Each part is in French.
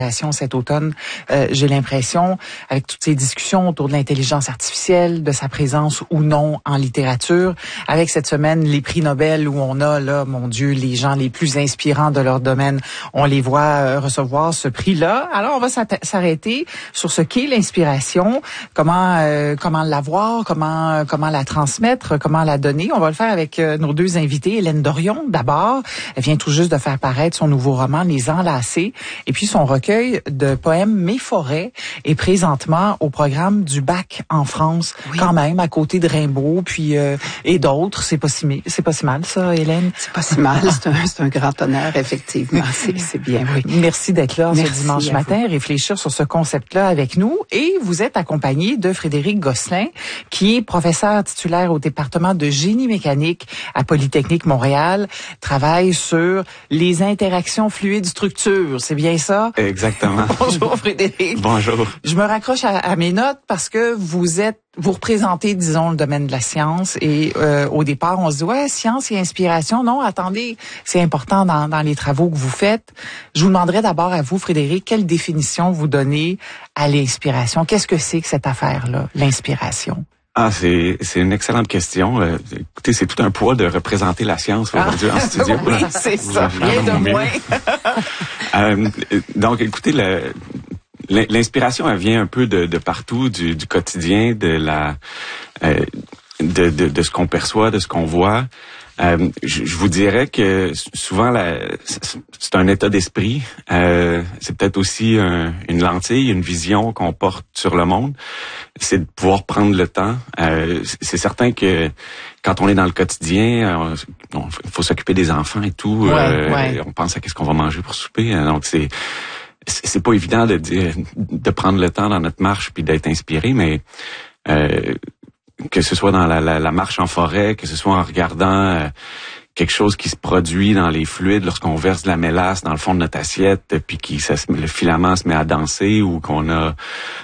cet automne, j'ai l'impression, avec toutes ces discussions autour de l'intelligence artificielle, de sa présence ou non en littérature, avec cette semaine les prix Nobel où on a là, mon Dieu, les gens les plus inspirants de leur domaine, on les voit recevoir ce prix-là. Alors on va s'arrêter sur ce qu'est l'inspiration, comment l'avoir, comment la transmettre, comment la donner. On va le faire avec nos deux invités. Hélène Dorion, d'abord, elle vient tout juste de faire paraître son nouveau roman Les Enlacés, et puis son recueil de poèmes Mes forêts est présentement au programme du bac en France, quand même, à côté de Rimbaud, puis et d'autres. C'est pas si mal, ça, Hélène? C'est pas si mal, c'est un grand honneur, effectivement. C'est bien, oui. Merci d'être là ce dimanche matin, réfléchir sur ce concept-là avec nous. Et vous êtes accompagné de Frédéric Gosselin, qui est professeur titulaire au département de génie mécanique à Polytechnique Montréal, travaille sur les interactions fluides structures. C'est bien ça? Exactement. Bonjour Frédéric. Bonjour. Je me raccroche à mes notes parce que vous représentez, disons, le domaine de la science et au départ, on se dit, ouais, science et inspiration. Non, attendez, c'est important dans les travaux que vous faites. Je vous demanderais d'abord à vous, Frédéric, quelle définition vous donnez à l'inspiration? Qu'est-ce que c'est que cette affaire-là, l'inspiration? C'est une excellente question. Écoutez, c'est tout un poids de représenter la science aujourd'hui en studio. Oui, c'est ça, rien de moins. Donc, écoutez, l'inspiration, elle vient un peu de partout, du quotidien, de ce qu'on perçoit, de ce qu'on voit. Je vous dirais que souvent, c'est un état d'esprit. C'est peut-être aussi une lentille, une vision qu'on porte sur le monde. C'est de pouvoir prendre le temps. C'est certain que quand on est dans le quotidien, il faut s'occuper des enfants et tout. On pense à qu'est-ce qu'on va manger pour souper. Donc c'est pas évident de prendre le temps dans notre marche puis d'être inspiré, mais que ce soit dans la marche en forêt, que ce soit en regardant quelque chose qui se produit dans les fluides lorsqu'on verse de la mélasse dans le fond de notre assiette, puis le filament se met à danser, ou qu'on a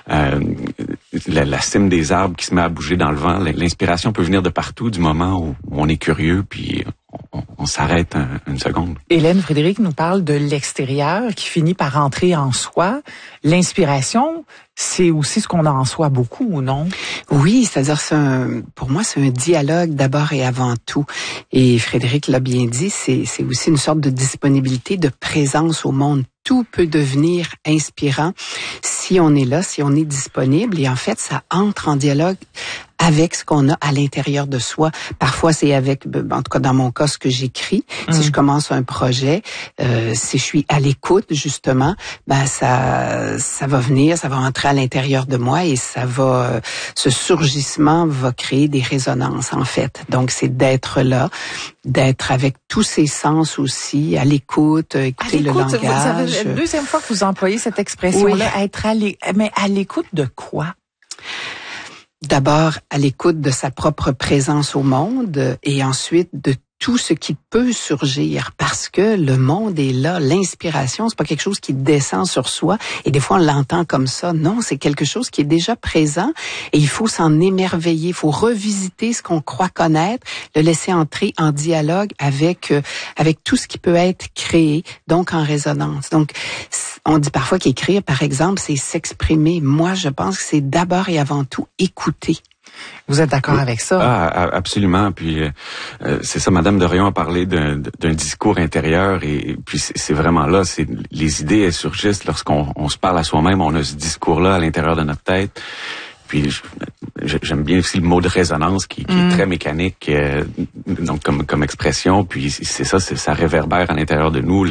la cime des arbres qui se met à bouger dans le vent. L'inspiration peut venir de partout, du moment où on est curieux, puis on s'arrête une seconde. Hélène, Frédéric nous parle de l'extérieur qui finit par entrer en soi. L'inspiration, c'est aussi ce qu'on a en soi beaucoup, non? Oui, c'est-à-dire pour moi, c'est un dialogue d'abord et avant tout. Et Frédéric l'a bien dit, c'est aussi une sorte de disponibilité, de présence au monde. Tout peut devenir inspirant si on est là, si on est disponible. Et en fait, ça entre en dialogue avec ce qu'on a à l'intérieur de soi. Parfois, c'est avec, en tout cas dans mon cas, ce que j'écris. Si je commence un projet, si je suis à l'écoute, justement, ça va venir, ça va entrer à l'intérieur de moi et ce surgissement va créer des résonances, en fait. Donc, c'est d'être là, d'être avec tous ses sens aussi, à l'écoute, écouter le langage. C'est la deuxième fois que vous employez cette expression-là, être mais à l'écoute de quoi? D'abord, à l'écoute de sa propre présence au monde et ensuite de tout ce qui peut surgir parce que le monde est là. L'inspiration, c'est pas quelque chose qui descend sur soi et des fois on l'entend comme ça. Non, c'est quelque chose qui est déjà présent et il faut s'en émerveiller. Il faut revisiter ce qu'on croit connaître, le laisser entrer en dialogue avec tout ce qui peut être créé, donc en résonance. Donc, on dit parfois qu'écrire, par exemple, c'est s'exprimer. Moi, je pense que c'est d'abord et avant tout écouter. Vous êtes d'accord avec ça? Absolument. Puis c'est ça, Madame Dorion a parlé d'un discours intérieur et puis c'est vraiment là. Les idées, elles surgissent lorsqu'on se parle à soi-même. On a ce discours-là à l'intérieur de notre tête. Puis j'aime bien aussi le mot de résonance qui est très mécanique, donc comme expression. Puis c'est ça réverbère à l'intérieur de nous.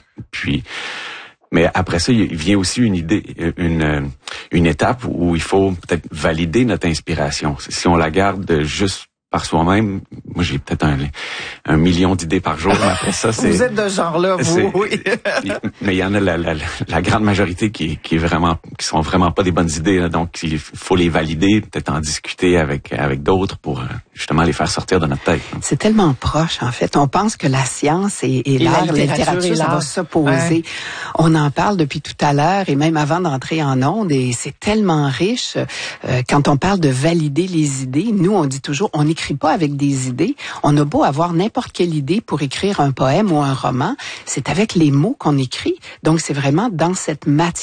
Mais après ça, il vient aussi une étape où il faut peut-être valider notre inspiration. Si on la garde juste par soi-même, moi j'ai peut-être un million d'idées par jour, mais après ça, c'est... Vous êtes de ce genre-là, vous, oui. Mais il y en a la grande majorité qui sont vraiment pas des bonnes idées, là, donc il faut les valider, peut-être en discuter avec d'autres pour justement les faire sortir de notre tête. C'est tellement proche, en fait. On pense que la science et l'art, la littérature, ça va s'opposer. Ouais. On en parle depuis tout à l'heure et même avant d'entrer en ondes et c'est tellement riche. Quand on parle de valider les idées, nous, on dit toujours, on n'écrit pas avec des idées. On a beau avoir n'importe quelle idée pour écrire un poème ou un roman, c'est avec les mots qu'on écrit. Donc, c'est vraiment dans cette matière